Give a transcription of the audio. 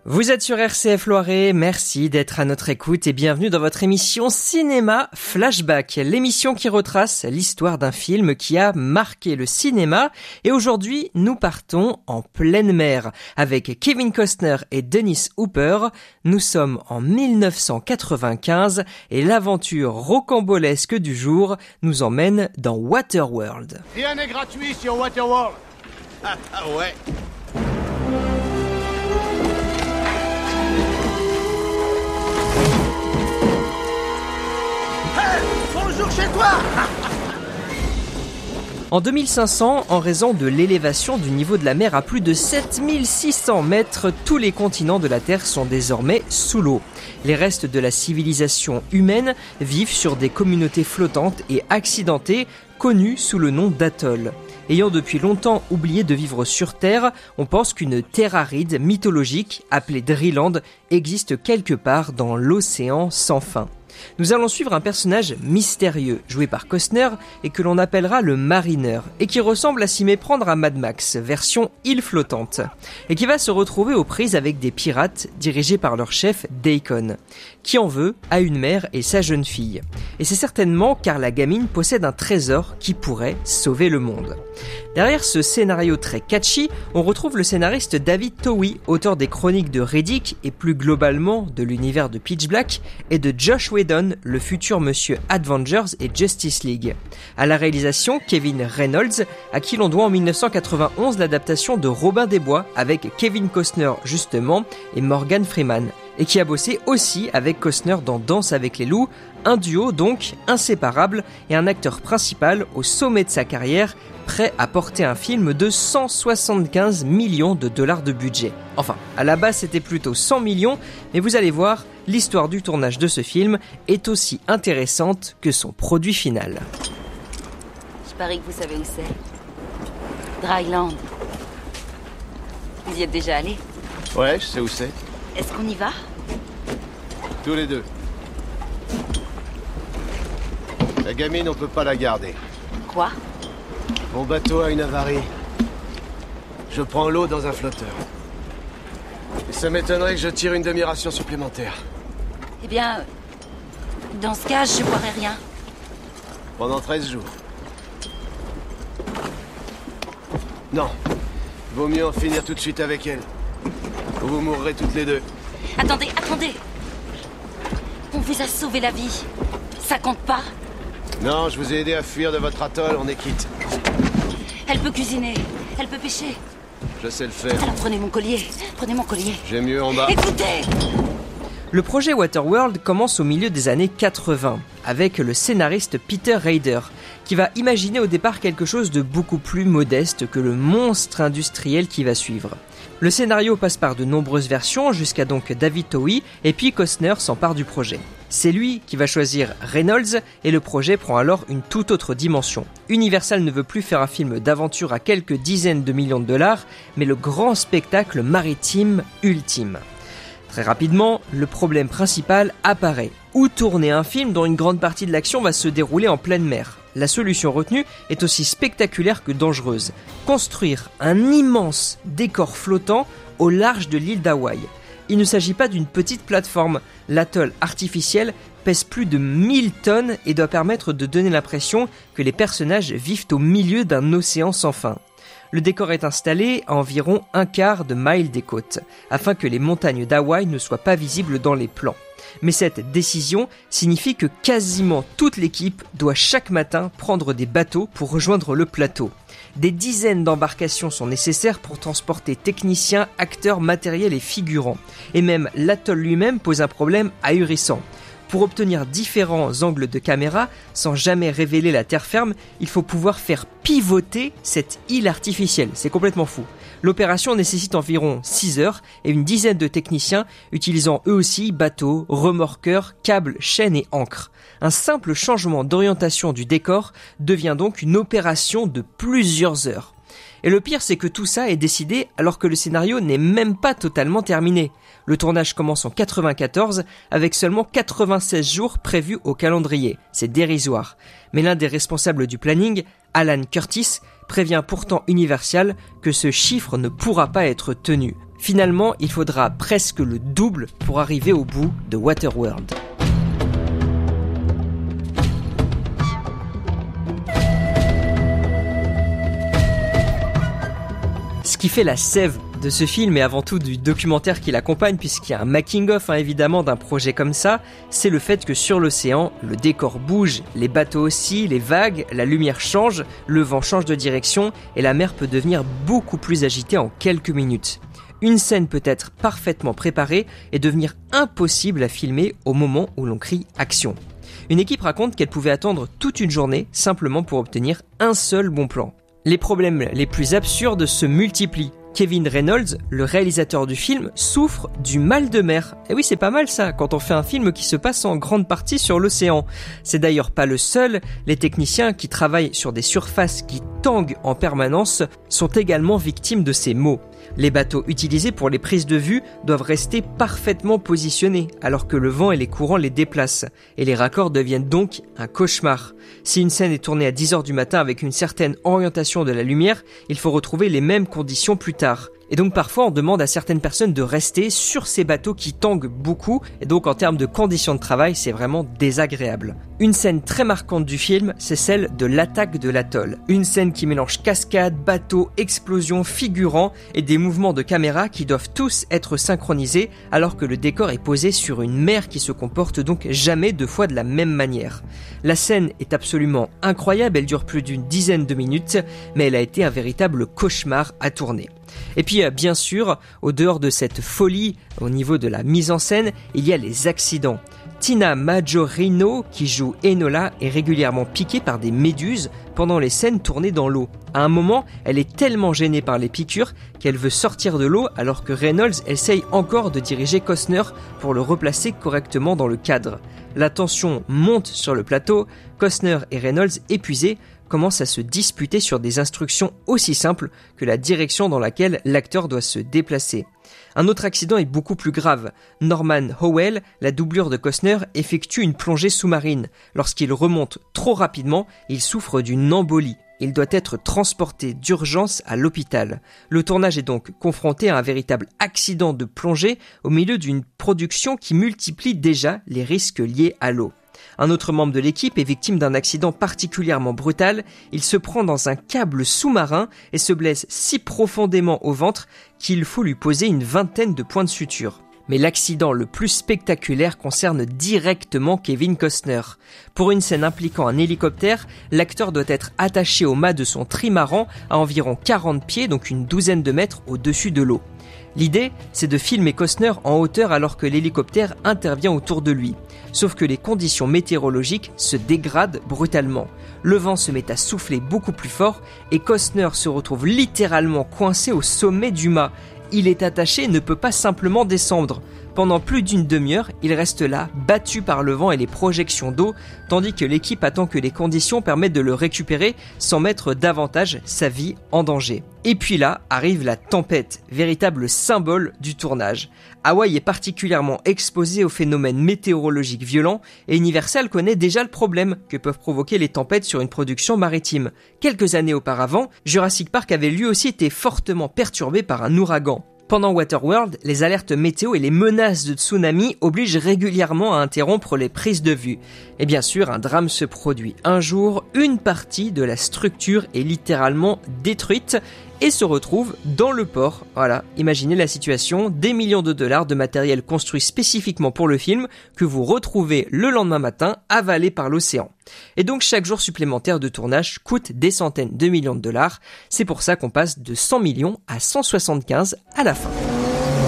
Vous êtes sur RCF Loiret, merci d'être à notre écoute et bienvenue dans votre émission Cinéma Flashback, l'émission qui retrace l'histoire d'un film qui a marqué le cinéma. Et aujourd'hui, nous partons en pleine mer avec Kevin Costner et Dennis Hopper. Nous sommes en 1995 et l'aventure rocambolesque du jour nous emmène dans Waterworld. Rien n'est gratuit sur Waterworld. Ah ouais. Bonjour chez toi. En 2500, en raison de l'élévation du niveau de la mer à plus de 7600 mètres, tous les continents de la Terre sont désormais sous l'eau. Les restes de la civilisation humaine vivent sur des communautés flottantes et accidentées, connues sous le nom d'atoll. Ayant depuis longtemps oublié de vivre sur Terre, on pense qu'une terre aride mythologique, appelée Dreeland, existe quelque part dans l'océan sans fin. Nous allons suivre un personnage mystérieux, joué par Costner, et que l'on appellera le Mariner, et qui ressemble à s'y méprendre à Mad Max, version île flottante, et qui va se retrouver aux prises avec des pirates dirigés par leur chef Daikon, qui en veut à une mère et sa jeune fille. Et c'est certainement car la gamine possède un trésor qui pourrait sauver le monde. Derrière ce scénario très catchy, on retrouve le scénariste David Towie, auteur des chroniques de Riddick et plus globalement de l'univers de Pitch Black, et de Josh Whedon, le futur monsieur Avengers et Justice League. À la réalisation, Kevin Reynolds, à qui l'on doit en 1991 l'adaptation de Robin des Bois avec Kevin Costner justement et Morgan Freeman, et qui a bossé aussi avec Costner dans Danse avec les loups, un duo donc inséparable et un acteur principal au sommet de sa carrière, prêt à porter un film de 175 millions de dollars de budget. Enfin, à la base c'était plutôt 100 millions, mais vous allez voir, l'histoire du tournage de ce film est aussi intéressante que son produit final. Je parie que vous savez où c'est. Dryland. Vous y êtes déjà allé? Ouais, je sais où c'est. Est-ce qu'on y va? Tous les deux. La gamine, on peut pas la garder. Quoi? Mon bateau a une avarie. Je prends l'eau dans un flotteur. Et ça m'étonnerait que je tire une demi-ration supplémentaire. Eh bien, dans ce cas, je boirai rien. Pendant 13 jours. Non. Vaut mieux en finir tout de suite avec elle. Ou vous mourrez toutes les deux. Attendez. On vous a sauvé la vie. Ça compte pas? Non, je vous ai aidé à fuir de votre atoll, on est quitte. Elle peut cuisiner, elle peut pêcher. Je sais le faire. Alors prenez mon collier. J'ai mieux en bas. Écoutez! Le projet Waterworld commence au milieu des années 80, avec le scénariste Peter Rader, qui va imaginer au départ quelque chose de beaucoup plus modeste que le monstre industriel qui va suivre. Le scénario passe par de nombreuses versions, jusqu'à donc David Towie, et puis Costner s'empare du projet. C'est lui qui va choisir Reynolds, et le projet prend alors une toute autre dimension. Universal ne veut plus faire un film d'aventure à quelques dizaines de millions de dollars, mais le grand spectacle maritime ultime. Très rapidement, le problème principal apparaît. Où tourner un film dont une grande partie de l'action va se dérouler en pleine mer? La solution retenue est aussi spectaculaire que dangereuse. Construire un immense décor flottant au large de l'île d'Hawaï. Il ne s'agit pas d'une petite plateforme. L'atoll artificiel pèse plus de 1000 tonnes et doit permettre de donner l'impression que les personnages vivent au milieu d'un océan sans fin. Le décor est installé à environ 1/4 de mile des côtes, afin que les montagnes d'Hawaï ne soient pas visibles dans les plans. Mais cette décision signifie que quasiment toute l'équipe doit chaque matin prendre des bateaux pour rejoindre le plateau. Des dizaines d'embarcations sont nécessaires pour transporter techniciens, acteurs, matériel et figurants. Et même l'atoll lui-même pose un problème ahurissant. Pour obtenir différents angles de caméra, sans jamais révéler la terre ferme, il faut pouvoir faire pivoter cette île artificielle. C'est complètement fou. L'opération nécessite environ 6 heures et une dizaine de techniciens utilisant eux aussi bateaux, remorqueurs, câbles, chaînes et ancres. Un simple changement d'orientation du décor devient donc une opération de plusieurs heures. Et le pire, c'est que tout ça est décidé alors que le scénario n'est même pas totalement terminé. Le tournage commence en 94 avec seulement 96 jours prévus au calendrier. C'est dérisoire. Mais l'un des responsables du planning, Alan Curtis, prévient pourtant Universal que ce chiffre ne pourra pas être tenu. Finalement, il faudra presque le double pour arriver au bout de Waterworld. Ce qui fait la sève de ce film et avant tout du documentaire qui l'accompagne, puisqu'il y a un making-of évidemment d'un projet comme ça, c'est le fait que sur l'océan, le décor bouge, les bateaux aussi, les vagues, la lumière change, le vent change de direction et la mer peut devenir beaucoup plus agitée en quelques minutes. Une scène peut être parfaitement préparée et devenir impossible à filmer au moment où l'on crie « action ». Une équipe raconte qu'elle pouvait attendre toute une journée simplement pour obtenir un seul bon plan. Les problèmes les plus absurdes se multiplient. Kevin Reynolds, le réalisateur du film, souffre du mal de mer. Et oui, c'est pas mal ça, quand on fait un film qui se passe en grande partie sur l'océan. C'est d'ailleurs pas le seul, les techniciens qui travaillent sur des surfaces qui tanguent en permanence sont également victimes de ces maux. Les bateaux utilisés pour les prises de vue doivent rester parfaitement positionnés, alors que le vent et les courants les déplacent, et les raccords deviennent donc un cauchemar. Si une scène est tournée à 10h du matin avec une certaine orientation de la lumière, il faut retrouver les mêmes conditions plus tard. Et donc parfois on demande à certaines personnes de rester sur ces bateaux qui tanguent beaucoup, et donc en termes de conditions de travail, c'est vraiment désagréable. Une scène très marquante du film, c'est celle de l'attaque de l'atoll. Une scène qui mélange cascades, bateaux, explosions, figurants et des mouvements de caméra qui doivent tous être synchronisés alors que le décor est posé sur une mer qui se comporte donc jamais deux fois de la même manière. La scène est absolument incroyable, elle dure plus d'une dizaine de minutes, mais elle a été un véritable cauchemar à tourner. Et puis bien sûr, au dehors de cette folie au niveau de la mise en scène, il y a les accidents. Tina Majorino, qui joue Enola, est régulièrement piquée par des méduses pendant les scènes tournées dans l'eau. À un moment, elle est tellement gênée par les piqûres qu'elle veut sortir de l'eau alors que Reynolds essaye encore de diriger Costner pour le replacer correctement dans le cadre. La tension monte sur le plateau, Costner et Reynolds, épuisés, commencent à se disputer sur des instructions aussi simples que la direction dans laquelle l'acteur doit se déplacer. Un autre accident est beaucoup plus grave. Norman Howell, la doublure de Costner, effectue une plongée sous-marine. Lorsqu'il remonte trop rapidement, il souffre d'une embolie. Il doit être transporté d'urgence à l'hôpital. Le tournage est donc confronté à un véritable accident de plongée au milieu d'une production qui multiplie déjà les risques liés à l'eau. Un autre membre de l'équipe est victime d'un accident particulièrement brutal. Il se prend dans un câble sous-marin et se blesse si profondément au ventre qu'il faut lui poser une vingtaine de points de suture. Mais l'accident le plus spectaculaire concerne directement Kevin Costner. Pour une scène impliquant un hélicoptère, l'acteur doit être attaché au mât de son trimaran à environ 40 pieds, donc une douzaine de mètres au-dessus de l'eau. L'idée, c'est de filmer Costner en hauteur alors que l'hélicoptère intervient autour de lui. Sauf que les conditions météorologiques se dégradent brutalement. Le vent se met à souffler beaucoup plus fort et Costner se retrouve littéralement coincé au sommet du mât. Il est attaché et ne peut pas simplement descendre. Pendant plus d'une demi-heure, il reste là, battu par le vent et les projections d'eau, tandis que l'équipe attend que les conditions permettent de le récupérer sans mettre davantage sa vie en danger. Et puis là, arrive la tempête, véritable symbole du tournage. Hawaï est particulièrement exposé aux phénomènes météorologiques violents et Universal connaît déjà le problème que peuvent provoquer les tempêtes sur une production maritime. Quelques années auparavant, Jurassic Park avait lui aussi été fortement perturbé par un ouragan. Pendant Waterworld, les alertes météo et les menaces de tsunami obligent régulièrement à interrompre les prises de vue. Et bien sûr, un drame se produit. Un jour, une partie de la structure est littéralement détruite et se retrouve dans le port. Voilà, imaginez la situation, des millions de dollars de matériel construit spécifiquement pour le film que vous retrouvez le lendemain matin avalé par l'océan. Et donc chaque jour supplémentaire de tournage coûte des centaines de millions de dollars. C'est pour ça qu'on passe de 100 millions à 175 à la fin.